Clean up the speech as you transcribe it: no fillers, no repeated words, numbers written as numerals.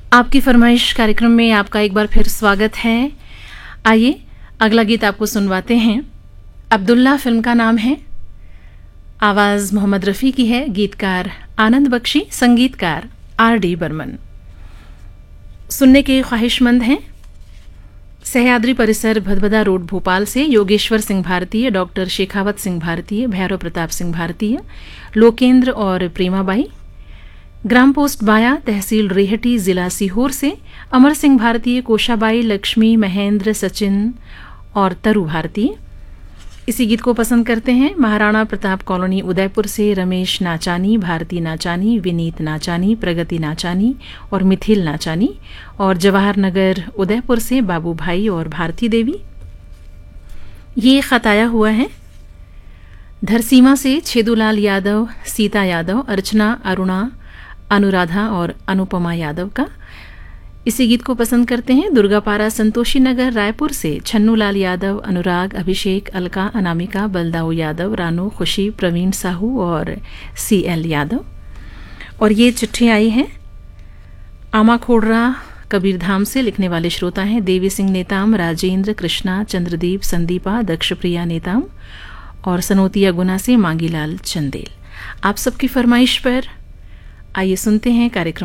आपकी फरमाइश कार्यक्रम में आपका एक बार फिर स्वागत है। आइए अगला गीत आपको सुनवाते हैं। अब्दुल्ला फिल्म का नाम है। आवाज़ मोहम्मद रफ़ी की है, गीतकार आनंद बख्शी, संगीतकार R.D. बर्मन। सुनने के ख्वाहिशमंद हैं सह्याद्री परिसर भदभदा रोड भोपाल से योगेश्वर सिंह भारतीय, डॉक्टर शेखावत सिंह भारतीय, भैरव प्रताप सिंह भारतीय, लोकेंद्र और प्रेमाबाई। ग्राम पोस्ट बाया, तहसील रेहटी, जिला सीहोर से अमर सिंह भारतीय, कोशाबाई, लक्ष्मी, महेंद्र, सचिन और तरु भारतीय। इसी गीत को पसंद करते हैं महाराणा प्रताप कॉलोनी उदयपुर से रमेश नाचानी, भारती नाचानी, विनीत नाचानी, प्रगति नाचानी और मिथिल नाचानी, और जवाहर नगर उदयपुर से बाबू भाई और भारती देवी। ये खत आया हुआ है धरसीमा से छेदूलाल यादव, सीता यादव, अर्चना, अरुणा, अनुराधा और अनुपमा यादव का। इसी गीत को पसंद करते हैं दुर्गापारा संतोषी नगर रायपुर से छन्नूलाल यादव, अनुराग, अभिषेक, अलका, अनामिका, बलदाऊ यादव, रानू, खुशी, प्रवीण साहू और CL यादव। और ये चिट्ठी आई है आमा खोड़रा कबीरधाम से। लिखने वाले श्रोता हैं देवी सिंह नेताम, राजेंद्र, कृष्णा, चंद्रदीप, संदीपा, दक्षप्रिया नेताम और सनोतिया गुना से मांगीलाल चंदेल। आप सबकी फरमाइश पर आइए सुनते हैं कार्यक्रम